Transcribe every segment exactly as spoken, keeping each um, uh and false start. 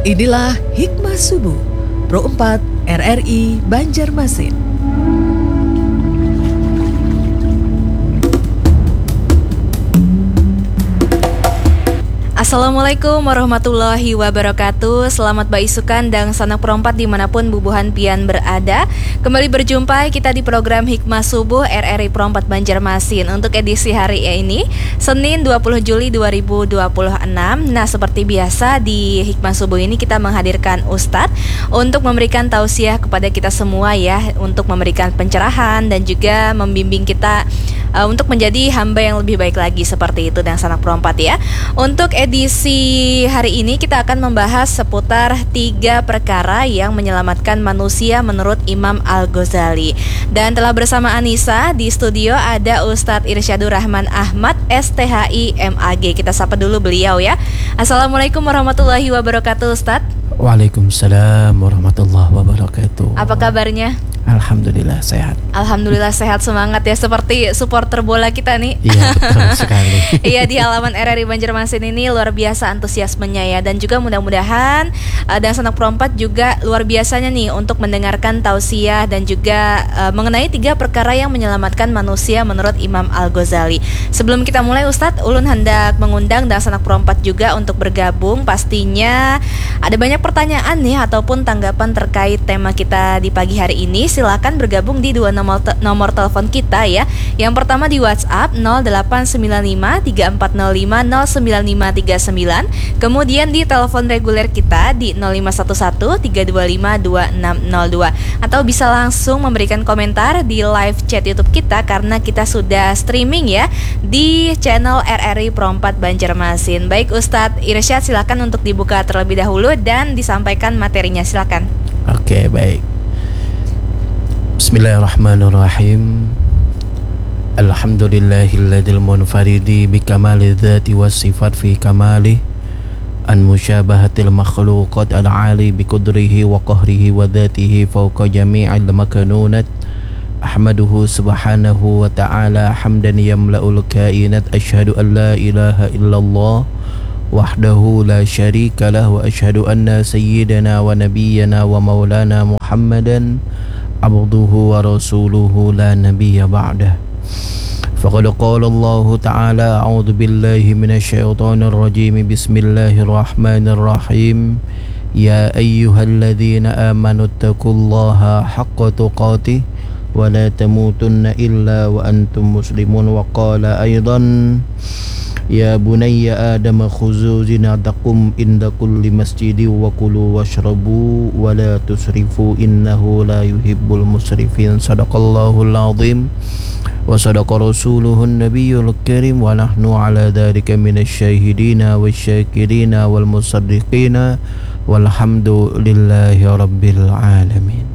Inilah Hikmah Subuh Pro empat R R I Banjarmasin. Assalamualaikum warahmatullahi wabarakatuh. Selamat baisukan dan sanak perompat dimanapun bubuhan pian berada. Kembali berjumpa kita di program Hikmah Subuh R R I Perompat Banjarmasin untuk edisi hari ini, Senin dua puluh Juli dua ribu dua puluh enam. Nah, seperti biasa di Hikmah Subuh ini kita menghadirkan Ustadz untuk memberikan tausiah kepada kita semua ya, untuk memberikan pencerahan dan juga membimbing kita uh, untuk menjadi hamba yang lebih baik lagi, seperti itu dan sanak perompat ya. Untuk edisi hari ini kita akan membahas seputar tiga perkara yang menyelamatkan manusia menurut Imam Al-Ghazali. Dan telah bersama Anissa di studio ada Ustadz Irsyadur Rahman Ahmad S T H I M A G. Kita sapa dulu beliau ya. Assalamualaikum warahmatullahi wabarakatuh Ustadz. Waalaikumsalam warahmatullahi wabarakatuh. Apa kabarnya? Alhamdulillah sehat. Alhamdulillah sehat, semangat ya, seperti supporter bola kita nih. Iya betul sekali. Iya, di halaman R R I Banjarmasin ini luar biasa antusiasmenya ya. Dan juga mudah-mudahan uh, dan sanak perompat juga luar biasanya nih untuk mendengarkan tausiah dan juga uh, mengenai tiga perkara yang menyelamatkan manusia menurut Imam Al-Ghazali. Sebelum kita mulai Ustadz, ulun hendak mengundang dan sanak perompat juga untuk bergabung. Pastinya ada banyak pertanyaan nih ataupun tanggapan terkait tema kita di pagi hari ini. Silakan bergabung di dua nomor, te- nomor telepon kita ya. Yang pertama di WhatsApp nol delapan sembilan lima tiga empat nol lima nol sembilan lima tiga sembilan. Kemudian di telepon reguler kita di nol lima satu satu tiga dua lima dua enam nol dua. Atau bisa langsung memberikan komentar di live chat YouTube kita karena kita sudah streaming ya di channel R R I Perompat Banjarmasin. Baik Ustadz Irsyad, silakan untuk dibuka terlebih dahulu dan disampaikan materinya, silakan. Oke, baik. Bismillahirrahmanirrahim. Alhamdulillahilladzi munfaridi bikamali dzati wassifat fi kamali an musyabahatil makhluqat al-ali biqudrihi wa qahrihi wa dzatihi fawqa jami'il makanunat. Ahmaduhu subhanahu wa ta'ala hamdan yamla'ul kainat. Asyhadu an la ilaha illallah wahdahu la syarika lah wa asyhadu anna sayyidana wa nabiyyana wa maulana Muhammadan abduhu wa rasuluhu la nabiyya ba'dah. Faqad qala Allah ta'ala a'udzu billahi minasy syaithanir rajim. Bismillahirrahmanirrahim. Ya ayyuhalladzina amanu taqullaha haqqa tuqatih wa la tamutunna illa wa antum muslimun. Wa qala aidan Ya bunayya Adam khuzu zinatakum inda kulli masjidi wa kulu washrabu wa la tusrifu innahu la yuhibbul musrifin. Sadaqallahul azim wa sadaqa rasuluhun nabiyyul karim wa nahnu ala dhalika minasy syahidina wasyakirina wal musaddiqina walhamdulillahi rabbil alamin.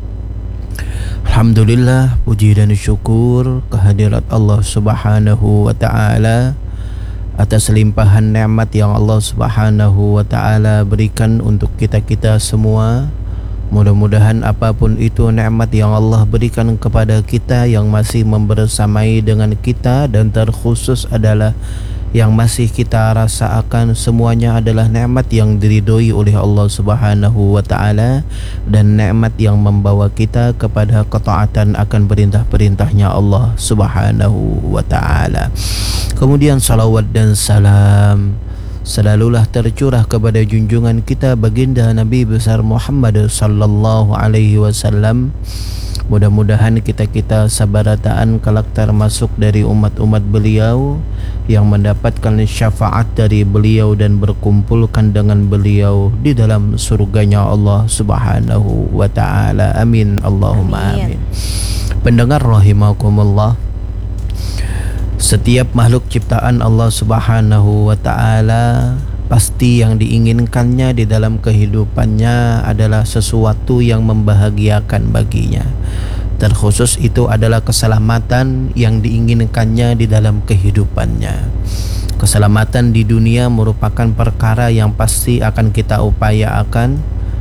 Alhamdulillah, puji dan syukur kehadirat Allah Subhanahu wa ta'ala atas limpahan nikmat yang Allah Subhanahu wa ta'ala berikan untuk kita-kita semua. Mudah-mudahan apapun itu nikmat yang Allah berikan kepada kita, yang masih membersamai dengan kita dan terkhusus adalah yang masih kita rasakan, semuanya adalah nikmat yang diridhoi oleh Allah Subhanahu wa ta'ala dan nikmat yang membawa kita kepada ketaatan akan perintah-perintahnya Allah Subhanahu wa ta'ala. Kemudian salawat dan salam selalulah tercurah kepada junjungan kita baginda Nabi besar Muhammad sallallahu alaihi wasallam. Mudah-mudahan kita-kita sabarataan kelak termasuk dari umat-umat beliau yang mendapatkan syafaat dari beliau dan berkumpulkan dengan beliau di dalam surganya Allah Subhanahu wa ta'ala. Amin Allahumma amin. Pendengar rahimakumullah, setiap makhluk ciptaan Allah Subhanahu wa ta'ala pasti yang diinginkannya di dalam kehidupannya adalah sesuatu yang membahagiakan baginya. Terkhusus itu adalah keselamatan yang diinginkannya di dalam kehidupannya. Keselamatan di dunia merupakan perkara yang pasti akan kita upayakan.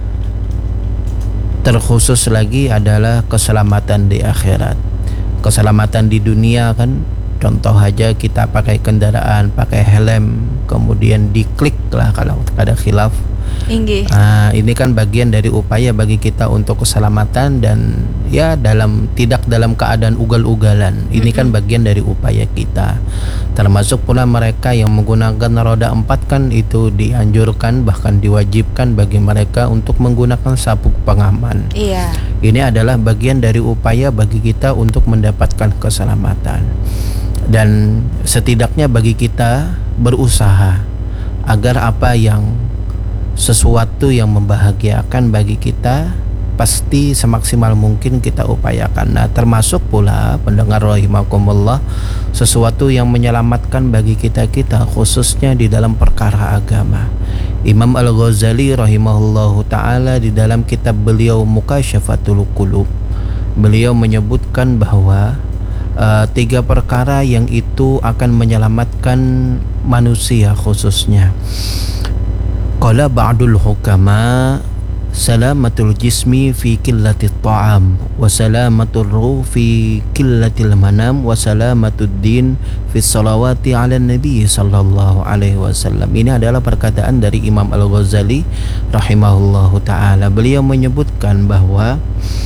Terkhusus lagi adalah keselamatan di akhirat. Keselamatan di dunia kan, contoh aja kita pakai kendaraan, pakai helm, kemudian diklik lah kalau ada khilaf Inggih. Nah, ini kan bagian dari upaya bagi kita untuk keselamatan dan ya dalam tidak dalam keadaan ugal-ugalan. Ini kan bagian dari upaya kita. Termasuk pula mereka yang menggunakan roda empat kan itu dianjurkan bahkan diwajibkan bagi mereka untuk menggunakan sabuk pengaman. Iya. Ini adalah bagian dari upaya bagi kita untuk mendapatkan keselamatan. Dan setidaknya bagi kita berusaha agar apa yang sesuatu yang membahagiakan bagi kita pasti semaksimal mungkin kita upayakan. Nah, termasuk pula pendengar rahimakumullah, sesuatu yang menyelamatkan bagi kita-kita khususnya di dalam perkara agama. Imam Al-Ghazali rahimahullahu ta'ala di dalam kitab beliau Mukasyafatul Qulub, beliau menyebutkan bahwa uh, tiga perkara yang itu akan menyelamatkan manusia khususnya. Qala ba'dul hukama salamatul jismi fi qillatit ta'am wa salamatul ruh fi qillatil manam wa salamatud din fi salawati ala nabi sallallahu alaihi wasallam. Ini adalah perkataan dari Imam Al-Ghazali rahimahullahu taala. Beliau menyebutkan bahwa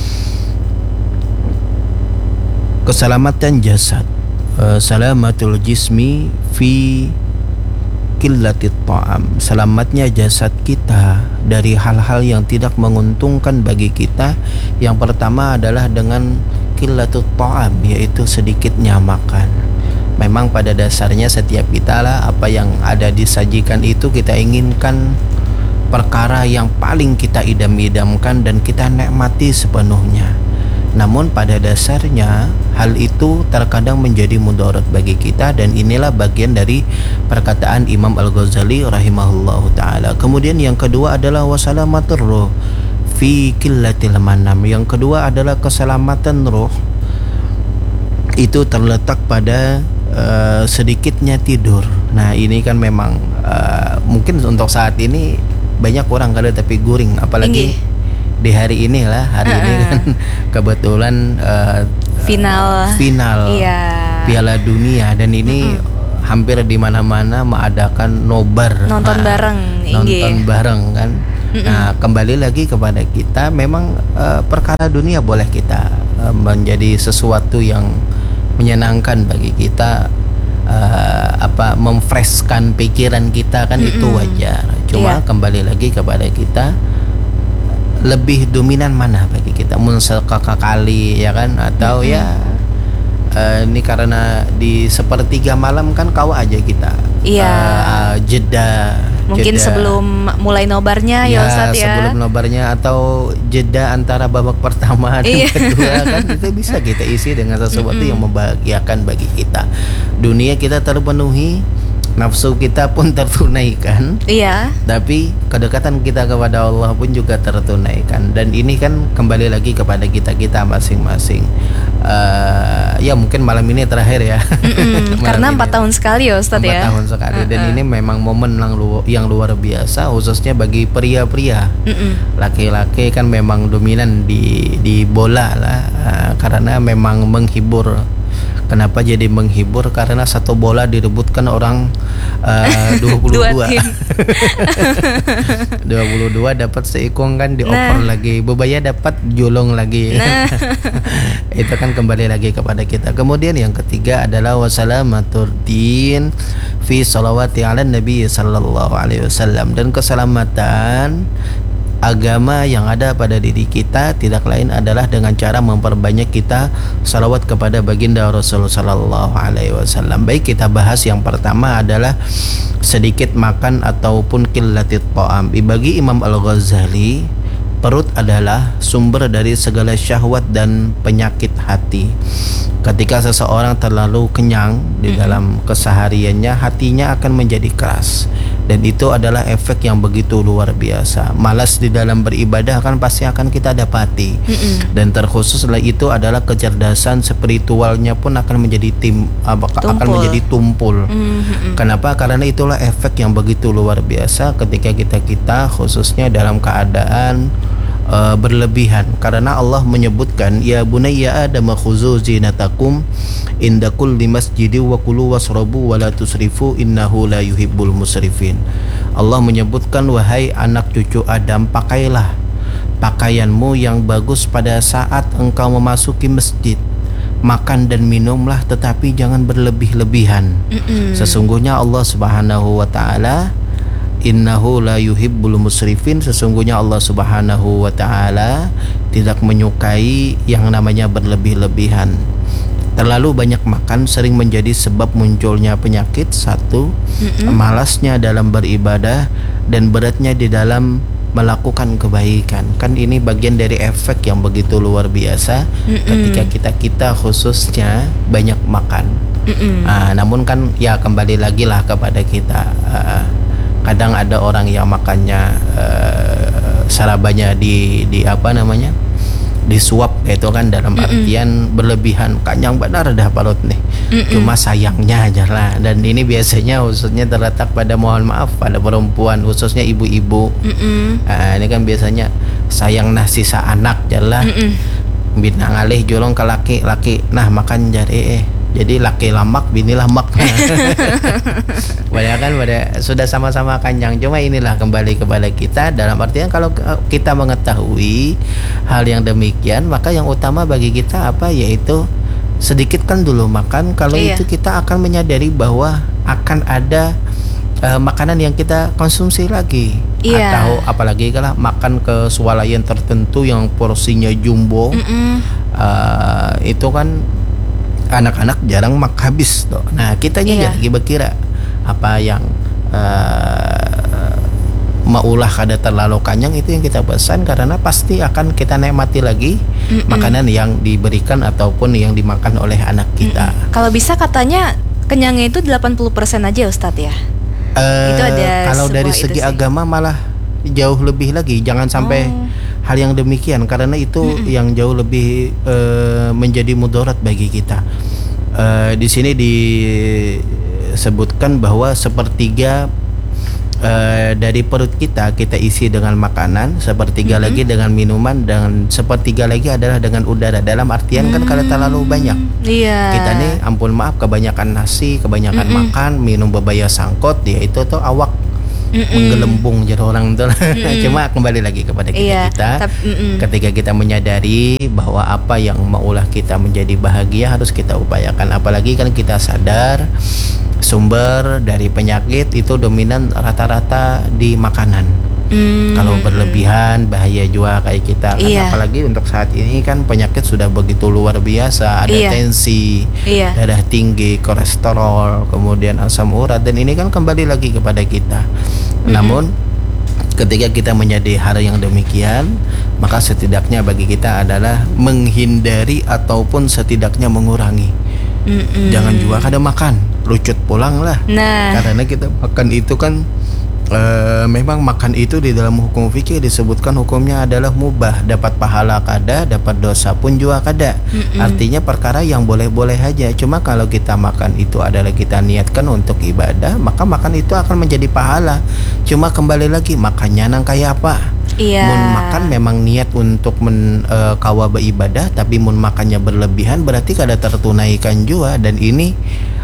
keselamatan jasad, uh, salamatul jismi fi qillatit ta'am, selamatnya jasad kita dari hal-hal yang tidak menguntungkan bagi kita. Yang pertama adalah dengan qillatut ta'am, yaitu sedikitnya makan. Memang pada dasarnya setiap kita lah apa yang ada disajikan itu kita inginkan perkara yang paling kita idam-idamkan dan kita nikmati sepenuhnya. Namun pada dasarnya hal itu terkadang menjadi mudarat bagi kita, dan inilah bagian dari perkataan Imam Al-Ghazali rahimahullahu ta'ala. Kemudian yang kedua adalah wasalamatur ruh fi qillatil manam. Yang kedua adalah keselamatan ruh itu terletak pada uh, sedikitnya tidur. Nah, ini kan memang uh, mungkin untuk saat ini banyak orang kada tapi guring, apalagi Inggih. Di hari ini lah, hari uh-uh. ini kan kebetulan uh, final final iya. Piala Dunia, dan ini uh-uh. hampir di mana-mana mengadakan nobar, nonton nah, bareng, nonton Inggih. bareng kan. Uh-uh. Nah, kembali lagi kepada kita, memang uh, perkara dunia boleh kita uh, menjadi sesuatu yang menyenangkan bagi kita, uh, apa memfreshkan pikiran kita kan. Mm-mm. Itu wajar. Cuma yeah. kembali lagi kepada kita, lebih dominan mana bagi kita, munsakaka kali ya kan, atau mm-hmm. ya uh, ini karena di sepertiga malam kan kau aja kita iya. uh, jeda mungkin jeda. Sebelum mulai nobarnya ya, ya Ustadz ya, sebelum nobarnya atau jeda antara babak pertama dan iya. kedua kan itu bisa kita isi dengan sesuatu mm-hmm. yang membahagiakan bagi kita. Dunia kita terpenuhi, nafsu kita pun tertunaikan, iya. Tapi kedekatan kita kepada Allah pun juga tertunaikan. Dan ini kan kembali lagi kepada kita-kita masing-masing. uh, Ya mungkin malam ini terakhir ya. Karena empat tahun sekali ya Ustadz ya. Empat tahun sekali. Uh-uh. Dan ini memang momen yang, lu- yang luar biasa, khususnya bagi pria-pria. Uh-uh. Laki-laki kan memang dominan di, di bola lah, uh, karena memang menghibur. Kenapa jadi menghibur? Karena satu bola direbutkan orang uh, dua puluh dua dua puluh dua dapat seikung kan, dioper nah. lagi, bebaya dapat julung lagi. Nah. Itu kan kembali lagi kepada kita. Kemudian yang ketiga adalah wasalamatur din fi salawati ala nabi sallallahu alaihi wasallam, dan keselamatan agama yang ada pada diri kita tidak lain adalah dengan cara memperbanyak kita salawat kepada baginda Rasulullah sallallahu alaihi wasallam. Baik, kita bahas yang pertama adalah sedikit makan ataupun qillatit ta'am. Bagi Imam Al-Ghazali, perut adalah sumber dari segala syahwat dan penyakit hati. Ketika seseorang terlalu kenyang di dalam kesehariannya, hatinya akan menjadi keras, dan itu adalah efek yang begitu luar biasa. Malas di dalam beribadah kan pasti akan kita dapati. Mm-mm. Dan terkhusus itu adalah kecerdasan spiritualnya pun akan menjadi tim apa, akan menjadi tumpul. Mm-hmm. Kenapa? Karena itulah efek yang begitu luar biasa ketika kita kita khususnya dalam keadaan uh, berlebihan, karena Allah menyebutkan ya bunayya adama khuzu zinatakum inda kulli masjidi wa kulu wasrabu wa la tusrifu innahu la yuhibbul musrifin. Allah menyebutkan wahai anak cucu Adam, pakailah pakaianmu yang bagus pada saat engkau memasuki masjid. Makan dan minumlah tetapi jangan berlebih-lebihan. Mm-mm. Sesungguhnya Allah Subhanahu wa taala innahu la yuhibbul musrifin, sesungguhnya Allah Subhanahu wa taala tidak menyukai yang namanya berlebih-lebihan. Terlalu banyak makan sering menjadi sebab munculnya penyakit. Satu, Mm-mm. malasnya dalam beribadah dan beratnya di dalam melakukan kebaikan. Kan ini bagian dari efek yang begitu luar biasa. Mm-mm. ketika kita kita khususnya banyak makan. Uh, namun kan ya kembali lagi lah kepada kita. Uh, kadang ada orang yang makannya uh, sarabanya di di apa namanya disuap, itu kan dalam Mm-mm. artian berlebihan, kanyang benar dah parut nih. Mm-mm. Cuma sayangnya aja lah, dan ini biasanya khususnya terletak pada, mohon maaf, pada perempuan, khususnya ibu-ibu. Nah, ini kan biasanya sayang nah sisa anak jalan bintang alih jolong ke laki-laki, nah makan jari eh jadi laki lamak bini lamak. Padahal kan pada sudah sama-sama kanyang. Cuma inilah kembali kepada kita, dalam artian kalau kita mengetahui hal yang demikian, maka yang utama bagi kita apa, yaitu sedikit kan dulu makan. Kalau iya. itu kita akan menyadari bahwa akan ada uh, makanan yang kita konsumsi lagi. Iya. Atau apalagi kalau makan ke swalayan tertentu yang porsinya jumbo, uh, itu kan anak-anak jarang mak habis tuh. Nah kitanya iya. ya lagi berkira apa yang uh, maulah kada terlalu kanyang, itu yang kita pesan, karena pasti akan kita nikmati lagi Mm-mm. makanan yang diberikan ataupun yang dimakan oleh anak kita. Mm-mm. Kalau bisa katanya kenyangnya itu delapan puluh persen aja Ustadz ya. Uh, itu ada kalau dari segi agama malah jauh lebih lagi, jangan sampai oh. hal yang demikian, karena itu Mm-mm. yang jauh lebih uh, menjadi mudarat bagi kita. Uh, di sini disebutkan bahwa sepertiga uh, dari perut kita kita isi dengan makanan, sepertiga Mm-mm. lagi dengan minuman, dan sepertiga lagi adalah dengan udara. Dalam artian mm-hmm. kan kalau terlalu banyak, yeah. kita nih ampun maaf kebanyakan nasi, kebanyakan Mm-mm. makan, minum bebaya sangkot, ya itu tuh awak Mm-mm. menggelembung jadi orang tuh. Cuma kembali lagi kepada kita, iya, kita tap, ketika kita menyadari bahwa apa yang maulah kita menjadi bahagia harus kita upayakan. Apalagi kan kita sadar sumber dari penyakit itu dominan rata-rata di makanan. Mm. Kalau berlebihan bahaya juga kayak kita kan, iya. apalagi untuk saat ini kan penyakit sudah begitu luar biasa, ada iya. tensi, iya. darah tinggi, kolesterol, kemudian asam urat, dan ini kan kembali lagi kepada kita. Mm-hmm. Namun ketika kita menyadari hal yang demikian, maka setidaknya bagi kita adalah menghindari ataupun setidaknya mengurangi. Mm-mm. Jangan juga kada makan, lucut pulang lah. Nah. Karena kita makan itu kan Uh, memang makan itu di dalam hukum fikih disebutkan hukumnya adalah mubah, dapat pahala kada, dapat dosa pun juga kada. Mm-mm. Artinya perkara yang boleh-boleh aja. Cuma kalau kita makan itu adalah kita niatkan untuk ibadah, maka makan itu akan menjadi pahala. Cuma kembali lagi makannya nang kayak apa. Iya. Mun makan memang niat untuk men, uh, kawa beribadah, tapi mun makannya berlebihan berarti kada tertunaikan juga, dan ini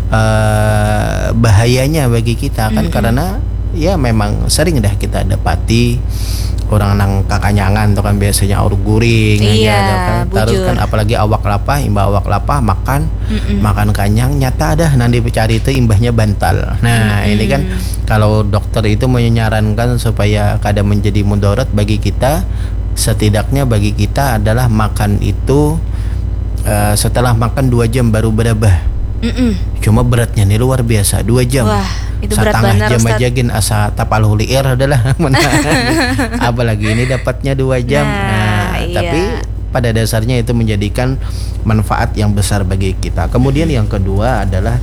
uh, bahayanya bagi kita kan. Mm-mm. Karena ya memang sering dah kita dapati orang nang kakanyangan tuh kan biasanya aur guring iya, aja kan. Terus kan apalagi awak lapah, imbah awak lapah makan Mm-mm. makan kanyang, nyata dah nanti dicari itu imbahnya bantal. Nah Mm-mm. ini kan kalau dokter itu menyarankan supaya kada menjadi mudarat bagi kita, setidaknya bagi kita adalah makan itu uh, setelah makan dua jam baru berabah. Mm-mm. Cuma beratnya nih luar biasa, dua jam. Wah, itu berat banget, jam Ustaz. Aja gin asa tapal huliir adalah apalagi ini dapatnya dua jam. Nah, nah iya. Tapi pada dasarnya itu menjadikan manfaat yang besar bagi kita. Kemudian mm-hmm. yang kedua adalah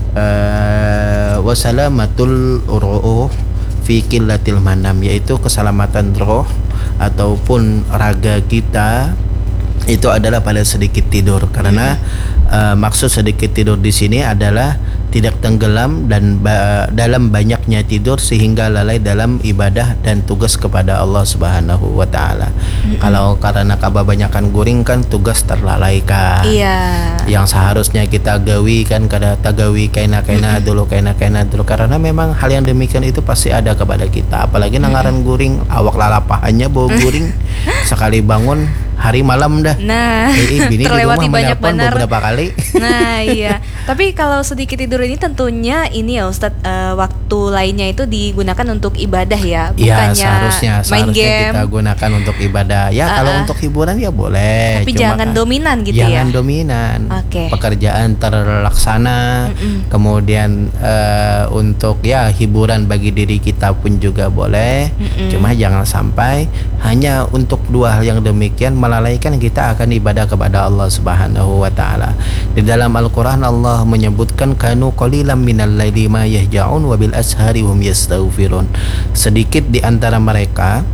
uh, wasalamatul ruh fi qillatil manam, yaitu keselamatan roh ataupun raga kita itu adalah pada sedikit tidur. Karena hmm. uh, maksud sedikit tidur di sini adalah tidak tenggelam dan ba- dalam banyaknya tidur sehingga lalai dalam ibadah dan tugas kepada Allah Subhanahu wa taala. Mm-hmm. Kalau karena kebanyakan guring kan tugas terlalaikan. Iya. Yang seharusnya kita gawi kan kada tagawi kaina-kaina mm-hmm. dulu kaina-kaina dulu, karena memang hal yang demikian itu pasti ada kepada kita. Apalagi nangaran mm-hmm. guring, awak lalapahannya bawa guring sekali bangun hari malam dah. Nah, eh, eh, bini terlewati banyak benar beberapa kali. Nah, iya. Tapi kalau sedikit tidur ini tentunya ini ya Ustadz, uh, waktu lainnya itu digunakan untuk ibadah ya, bukannya ya, seharusnya, main seharusnya game. Kita gunakan untuk ibadah. Ya, uh-uh. kalau untuk hiburan ya boleh. Tapi Cuma jangan kan, dominan gitu jangan ya. Jangan dominan. Okay. Pekerjaan terlaksana. Mm-mm. Kemudian uh, untuk ya hiburan bagi diri kita pun juga boleh. Mm-mm. Cuma jangan sampai hanya untuk dua hal yang demikian melalaikan kita akan ibadah kepada Allah Subhanahu wa taala. Di dalam Al-Qur'an Allah menyebutkan kanu qalilan minal laili ma yahja'un wa bil ashari hum yastaghfirun. Sedikit di antara mereka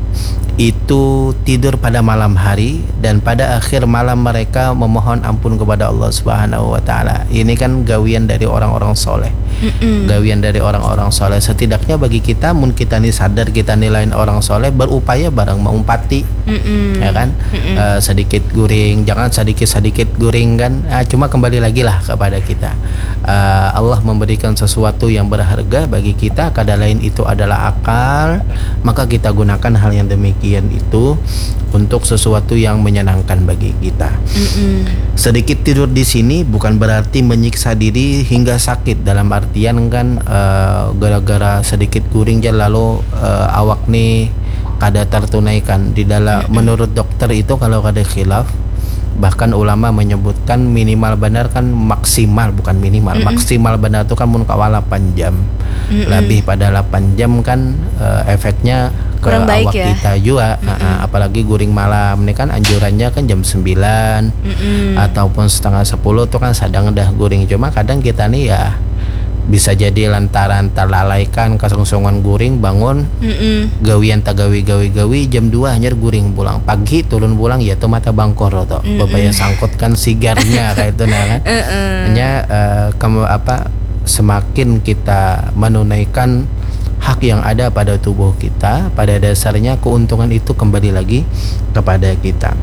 itu tidur pada malam hari dan pada akhir malam mereka memohon ampun kepada Allah Subhanahu wa taala. Ini kan gawian dari orang-orang soleh. Mm-mm. Gawian dari orang-orang soleh. Setidaknya bagi kita, mun kita nih sadar kita nilaiin orang soleh, berupaya bareng mengumpati, Mm-mm. ya kan, uh, sedikit guring, jangan sedikit-sedikit guring kan. Uh, cuma kembali lagi lah kepada kita. Uh, Allah memberikan sesuatu yang berharga bagi kita. Kada lain itu adalah akal, maka kita gunakan hal yang demikian itu untuk sesuatu yang menyenangkan bagi kita. Mm-mm. Sedikit tidur di sini bukan berarti menyiksa diri hingga sakit, dalam artian kan uh, gara-gara sedikit guring aja lalu uh, awak nih kada tertunaikan. Di dalam mm-hmm. menurut dokter itu kalau kada khilaf, bahkan ulama menyebutkan minimal benar kan maksimal, bukan minimal, mm-hmm. maksimal benar itu kan mun kawal delapan jam. Mm-hmm. Lebih pada delapan jam kan uh, efeknya ke kurang baik awak ya? Kita juga. Mm-hmm. Nah, apalagi guring malam ini kan anjurannya kan jam sembilan mm-hmm. ataupun setengah sepuluh itu kan sedang dah guring. Cuma kadang kita nih ya bisa jadi lantaran terlalaikan kesengsongan guring bangun Mm-mm. gawian tagawi gawi gawi jam dua hanya guring pulang pagi turun pulang ya tuh mata bangkor atau bapaknya sangkut kan sigarnya kayak itu nah kan hanya uh, kamu apa semakin kita menunaikan hak yang ada pada tubuh kita, pada dasarnya keuntungan itu kembali lagi kepada kita.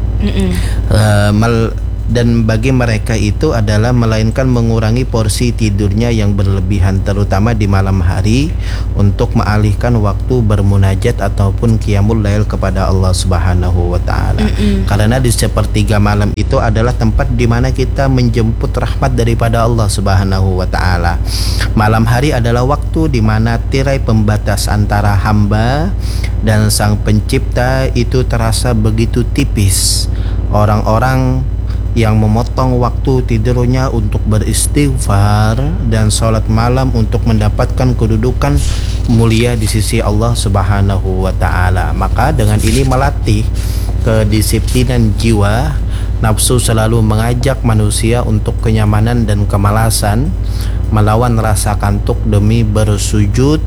uh, mel Dan bagi mereka itu adalah melainkan mengurangi porsi tidurnya yang berlebihan, terutama di malam hari, untuk mengalihkan waktu bermunajat ataupun qiyamul lail kepada Allah Subhanahu wa taala. Karena di sepertiga malam itu adalah tempat di mana kita menjemput rahmat daripada Allah Subhanahu wa taala. Malam hari adalah waktu di mana tirai pembatas antara hamba dan Sang Pencipta itu terasa begitu tipis. Orang-orang yang memotong waktu tidurnya untuk beristighfar dan sholat malam untuk mendapatkan kedudukan mulia di sisi Allah Subhanahu wa taala. Maka dengan ini melatih kedisiplinan jiwa, nafsu selalu mengajak manusia untuk kenyamanan dan kemalasan, melawan rasa kantuk demi bersujud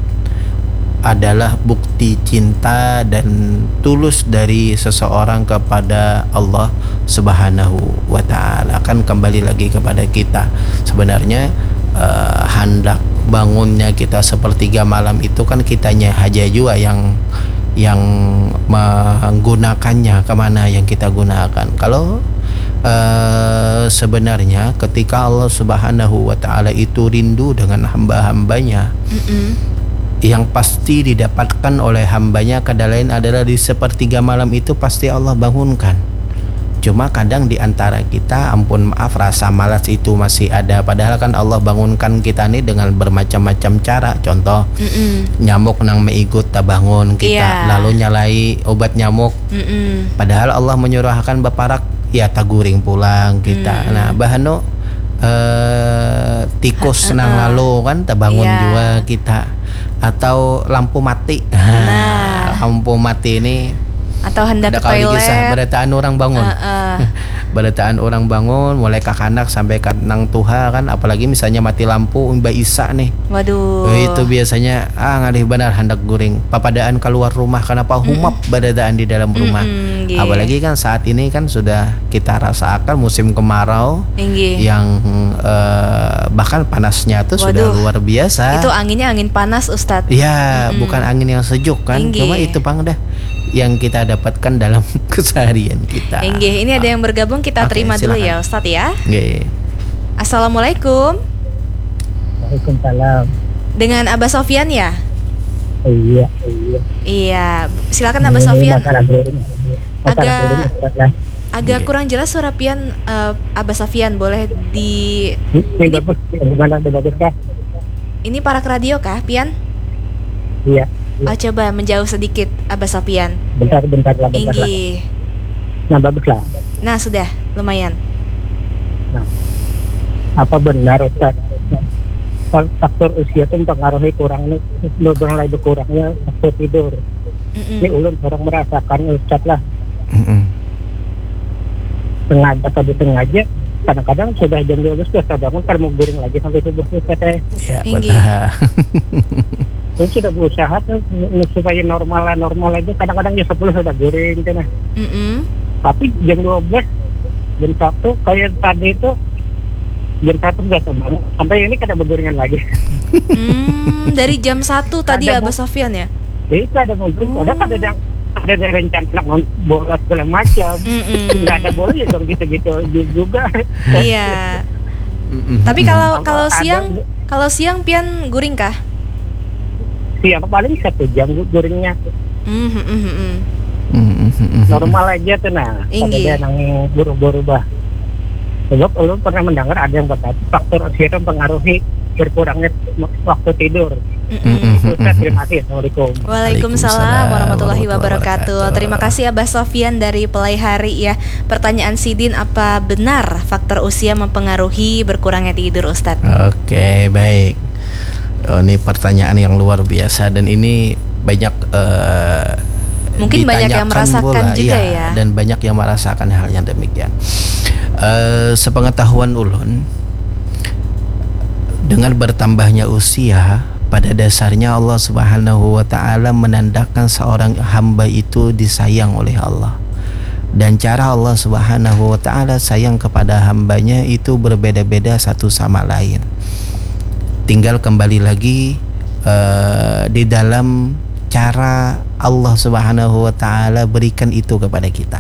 adalah bukti cinta dan tulus dari seseorang kepada Allah Subhanahu wa taala. Kan kembali lagi kepada kita. Sebenarnya uh, hendak bangunnya kita sepertiga malam itu kan kitanya aja juga yang yang menggunakannya, kemana yang kita gunakan. Kalau uh, sebenarnya ketika Allah Subhanahu wa taala itu rindu dengan hamba-hambanya, Mm-mm. yang pasti didapatkan oleh hambanya kada lain adalah di sepertiga malam itu pasti Allah bangunkan. Cuma kadang di antara kita, ampun maaf, rasa malas itu masih ada. Padahal kan Allah bangunkan kita nih dengan bermacam-macam cara. Contoh, Mm-mm. nyamuk nang meigut tak bangun kita, yeah. lalu nyalai obat nyamuk. Mm-mm. Padahal Allah menyuruhkan baparak ya taguring pulang kita. Mm. Nah bahano uh, tikus uh, nang lalu kan tak bangun yeah. juga kita. Atau lampu mati. Nah, lampu mati ini atau hendak ke toilet kisah berataan orang bangun. Uh, uh. Badataan orang bangun mulai kakanak sampai kanang tuha kan, apalagi misalnya mati lampu Mbak Isa nih. Waduh. Oh, itu biasanya ah ngalih benar hendak guring. Papadaan keluar rumah kenapa humap mm. badataan di dalam rumah. Mm-mm, yeah. Apalagi kan saat ini kan sudah kita rasakan musim kemarau yeah. yang uh, bahkan panasnya tuh Waduh. sudah luar biasa. Itu anginnya angin panas Ustadz. Ya, mm-hmm. bukan angin yang sejuk kan. Inggi. Cuma itu pang dah yang kita dapatkan dalam keseharian kita. Inggi, ini ada yang bergabung, kita okay, terima silakan dulu ya Ustadz ya. Inggi. Assalamualaikum. Waalaikumsalam. Dengan Abah Sofyan ya? Iya, iya. Iya, silakan Abah Sofyan. Agak agak kurang jelas suara Pian, uh, Abah Sofyan, boleh di ini bagus, gimana bagus kah? Ini parak radio kah, Pian? Iya. Oh, coba menjauh sedikit Abah Sofyan. Bentar, bentar lah, bentar lah. Nah, bagus lah. Nah, sudah, lumayan. Nah, apa benar Ustaz? Faktor usia itu mempengaruhi kurangnya, mulai berkurangnya waktu tidur. Mm-mm. Ini ulun orang merasakan Ustaz lah. Mm-mm. Sengaja atau disengaja, kadang-kadang sudah jam dua belas sudah bangun, kan mau guring lagi sampai subuh Ustaz. Ya, betul. Saya sudah berusaha tuh supaya normal normal aja, kadang-kadang jam sepuluh sudah guring gitu nah. Mm-mm. Tapi jam dua belas, jam satu kayak tadi itu jam satu sudah bangun, sampai ini kada berguringan lagi. Hmm, dari jam satu tadi Abah Sofyan ya? Itu ada mungkin, oh. ada ada yang ada yang rencana bola segala macam, nggak ada bola ya dong gitu-gitu juga. Iya. Tapi kalau kalau siang kalau siang Pian guring kah? Siang paling satu jam guringnya. Mm-hmm. Normal aja tuh nah. Ada yang buru-buru bah. Sebab lu pernah mendengar ada yang berkata faktor usia itu mempengaruhi berkurangnya waktu tidur. Mm-hmm. Ustaz, terima kasih. Assalamualaikum. Waalaikumsalam warahmatullahi wabarakatuh. Terima kasih Abah Sofyan dari Pelaihari ya. Pertanyaan Sidin, apa benar faktor usia mempengaruhi berkurangnya tidur Ustadz? Oke, baik. Oh, ini pertanyaan yang luar biasa dan ini banyak uh, mungkin banyak yang merasakan pula, juga ya, ya dan banyak yang merasakan hal yang demikian. Uh, sepengetahuan ulun, dengan bertambahnya usia, pada dasarnya Allah Subhanahu wa taala menandakan seorang hamba itu disayang oleh Allah. Dan cara Allah Subhanahu wa taala sayang kepada hambanya itu berbeda-beda satu sama lain. Tinggal kembali lagi uh, di dalam cara Allah Subhanahu wa taala berikan itu kepada kita.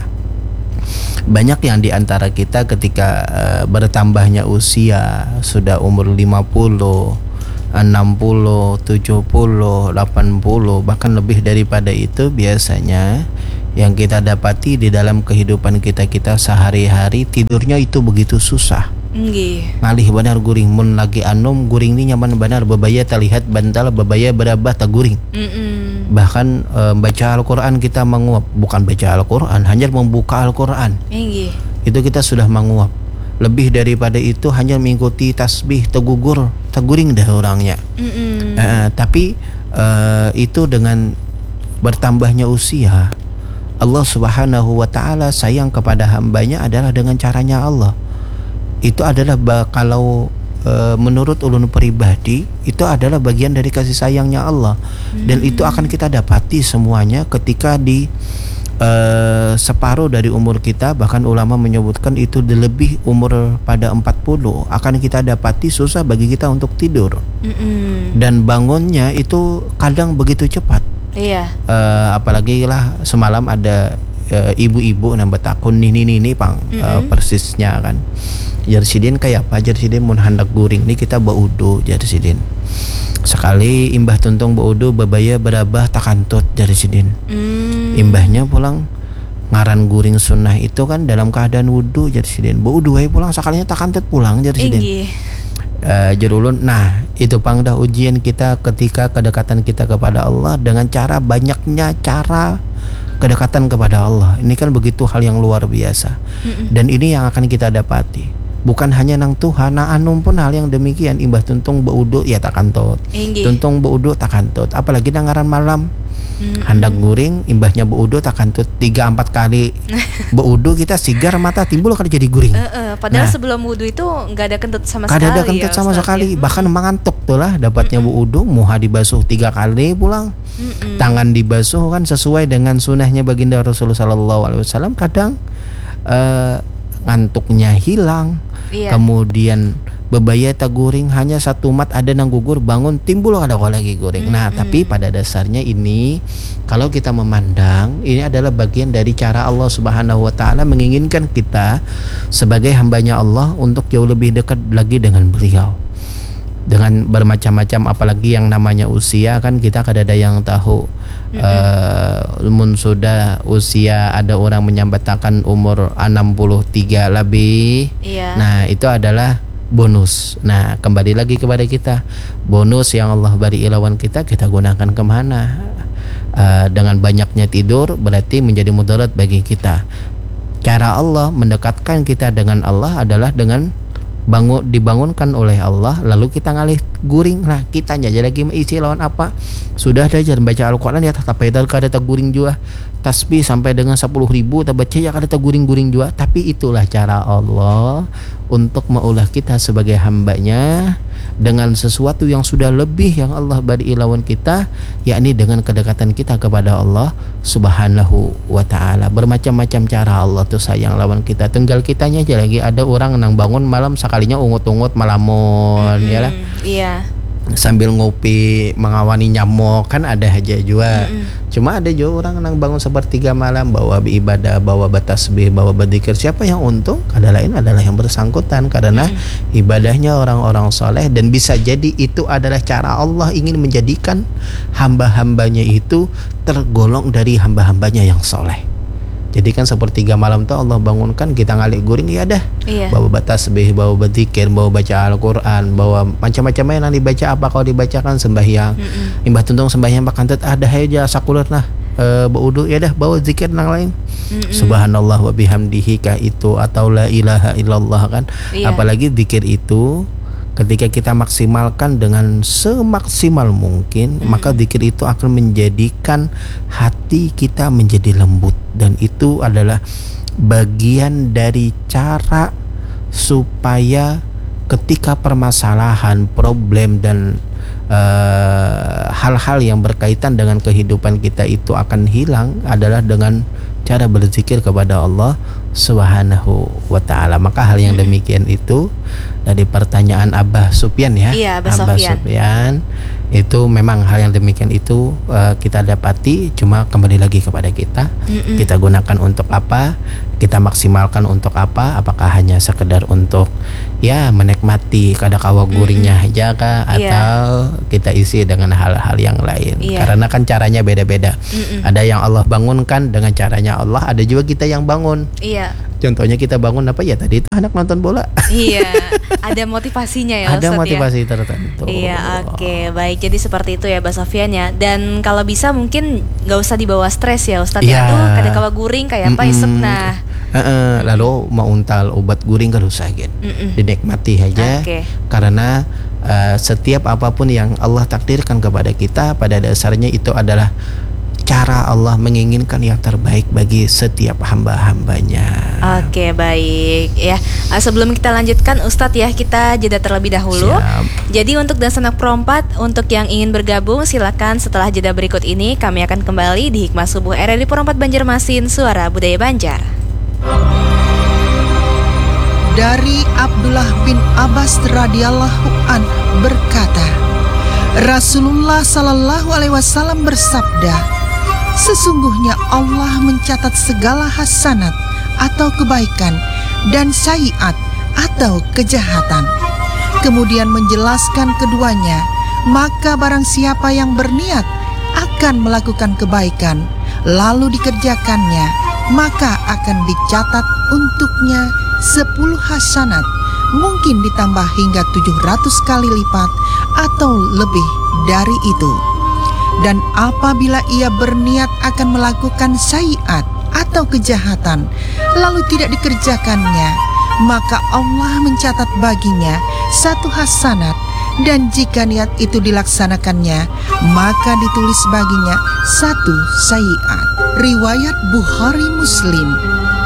Banyak yang diantara kita ketika uh, bertambahnya usia, sudah umur lima puluh, enam puluh, tujuh puluh, delapan puluh, bahkan lebih daripada itu, biasanya yang kita dapati di dalam kehidupan kita-kita sehari-hari, tidurnya itu begitu susah. Nggih. Ngalih benar guring, mun lagi anom guring ni nyaman benar, bebaya terlihat bantal, bebaya berabah tak guring. Mm-mm. Bahkan e, baca Al-Quran kita menguap, bukan baca Al-Quran, hanya membuka Al-Quran. Nggih. Itu kita sudah menguap. Lebih daripada itu hanya mengikuti tasbih, tegugur, teguring dah orangnya. E, tapi e, itu dengan bertambahnya usia, Allah Subhanahu wa taala sayang kepada hambanya adalah dengan caranya Allah. Itu adalah kalau e, menurut ulun pribadi itu adalah bagian dari kasih sayangnya Allah. Hmm. Dan itu akan kita dapati semuanya ketika di e, separuh dari umur kita, bahkan ulama menyebutkan itu lebih umur pada empat puluh, akan kita dapati susah bagi kita untuk tidur. Hmm. Dan bangunnya itu kadang begitu cepat. Iya. E, apalagi lah semalam ada e, ibu-ibu nambah takun nini nini pang mm-hmm. e, persisnya kan. Jarsidin kayak apa? Jarsidin mun hendak guring nih kita baudu Jarsidin. Sekali imbah tuntung baudu babaya berabah takantut Jarsidin. Mm. Imbahnya pulang ngaran guring sunnah itu kan dalam keadaan wudu Jarsidin. Baudu wae pulang sekalinya takantut pulang Jarsidin. Uh, Jerulun, nah itu pang dah ujian kita ketika kedekatan kita kepada Allah dengan cara banyaknya cara kedekatan kepada Allah. Ini kan begitu hal yang luar biasa. Mm-mm. Dan ini yang akan kita dapati. Bukan hanya nang Tuhan, nah anum pun hal yang demikian. Imbah tuntung baudu ya tak kantut, tuntung baudu tak kantut. Apalagi nangaran malam, Mm-hmm. Hendak guring, imbahnya beudu tak kantut tiga empat kali beudu kita sigar mata timbul kan jadi guring. Uh, uh, padahal nah, sebelum wudu itu nggak ada kentut sama sekali. Nggak ada kentut ya, sama Ustaz, sekali, ya? Bahkan mengantuk tuh lah dapatnya mm-hmm. beudu, muha dibasuh tiga kali pulang, mm-hmm. tangan dibasuh kan sesuai dengan sunahnya baginda Rasulullah Sallallahu Alaihi Wasallam. Kadang uh, ngantuknya hilang, iya. Kemudian bebaya tak guring hanya satu mat ada nang gugur bangun timbul ada lagi guring. Mm-hmm. Nah tapi pada dasarnya ini kalau kita memandang ini adalah bagian dari cara Allah Subhanahu Wa Taala menginginkan kita sebagai hambanya Allah untuk jauh lebih dekat lagi dengan beliau dengan bermacam-macam, apalagi yang namanya usia kan kita kadada yang tahu. Mm-hmm. uh, mun sudah usia ada orang menyambatakan umur enam puluh tiga lebih. Yeah. Nah itu adalah bonus. Nah kembali lagi kepada kita, bonus yang Allah beri ilawan kita kita gunakan kemana? Uh, dengan banyaknya tidur berarti menjadi mudarat bagi kita. Cara Allah mendekatkan kita dengan Allah adalah dengan bangun dibangunkan oleh Allah lalu kita ngalih guring. Nah kita aja lagi isi lawan apa? Sudah ada jangan baca Al-Quran ya tapi pedal kada tak guring juga, tasbih sampai dengan sepuluh ribu tak baca ya kada tak guring-guring juga. Tapi itulah cara Allah untuk maulah kita sebagai hambanya dengan sesuatu yang sudah lebih yang Allah beri ilawan kita, yakni dengan kedekatan kita kepada Allah Subhanahu Wa Taala. Bermacam-macam cara Allah tuh sayang lawan kita. Tinggal kitanya aja lagi ada orang nang bangun malam sekalinya ungut-ungut malamun, mm-hmm. ya lah. Iya. Sambil ngopi mengawani nyamuk kan ada aja juga. Mm-hmm. Cuma ada juga orang nang bangun sepertiga malam bawa ibadah, bawa batasbih, bawa berzikir. Siapa yang untung? Kada lain adalah yang bersangkutan karena mm-hmm. ibadahnya orang-orang soleh, dan bisa jadi itu adalah cara Allah ingin menjadikan hamba-hambanya itu tergolong dari hamba-hambanya yang soleh. Jadi kan sepertiga malam tuh Allah bangunkan kita ngalik guring ya dah. Iya. Bawa batasbih, bawa berzikir, bawa baca Al-Quran, bawa macam-macam yang dibaca apa kalau dibacakan sembahyang. Mm-mm. Imbah tuntung sembahyang bakantut ada aja sakulat lah. E, baudu ya dah bawa zikir nang lain. Mm-mm. Subhanallah wa bihamdihi kah itu atau la ilaha illallah kan. Iya. Apalagi zikir itu ketika kita maksimalkan dengan semaksimal mungkin, mm-hmm. maka zikir itu akan menjadikan hati kita menjadi lembut, dan itu adalah bagian dari cara supaya ketika permasalahan, problem dan uh, hal-hal yang berkaitan dengan kehidupan kita itu akan hilang adalah dengan cara berzikir kepada Allah Subhanahu Wa Taala. Maka hal yang demikian itu dari pertanyaan Abah Sufyan ya, iya, Abah, Abah Sufyan. Sufyan itu memang hal yang demikian itu uh, kita dapati, cuma kembali lagi kepada kita. Mm-mm. Kita gunakan untuk apa, kita maksimalkan untuk apa, apakah hanya sekedar untuk ya menikmati kada kawa guringnya aja kah, atau yeah. kita isi dengan hal-hal yang lain. Yeah. Karena kan caranya beda-beda. Mm-mm. Ada yang Allah bangunkan dengan caranya Allah, ada juga kita yang bangun. Iya. Contohnya kita bangun apa ya tadi itu anak nonton bola. Iya, ada motivasinya ya Ustaz. Ada motivasi ya? tertentu. Iya, oke, okay. Baik. Jadi seperti itu ya Mbak Sofyan ya. Dan kalau bisa mungkin nggak usah dibawa stres ya Ustaz ya. Tuh kada kawa guring kayak apa isep nah. Uh-uh, lalu mau untal obat guring kan usah gitu. Dinikmati aja. Okay. Karena uh, setiap apapun yang Allah takdirkan kepada kita pada dasarnya itu adalah cara Allah menginginkan yang terbaik bagi setiap hamba-hambanya. Oke, baik ya. Sebelum kita lanjutkan Ustadz ya, kita jeda terlebih dahulu. Siap. Jadi untuk dan sanak perompat, untuk yang ingin bergabung silakan setelah jeda berikut ini. Kami akan kembali di Hikmah Subuh R R I Perompat Banjarmasin, Suara Budaya Banjar. Dari Abdullah bin Abbas radhiyallahu an berkata, Rasulullah sallallahu alaihi wasallam bersabda, sesungguhnya Allah mencatat segala hasanat atau kebaikan dan sayiat atau kejahatan. Kemudian menjelaskan keduanya, maka barang siapa yang berniat akan melakukan kebaikan lalu dikerjakannya, maka akan dicatat untuknya sepuluh hasanat, mungkin ditambah hingga tujuh ratus kali lipat atau lebih dari itu. Dan apabila ia berniat akan melakukan sayiat atau kejahatan lalu tidak dikerjakannya, maka Allah mencatat baginya satu hasanat dan jika niat itu dilaksanakannya, maka ditulis baginya satu sayiat. Riwayat Bukhari Muslim.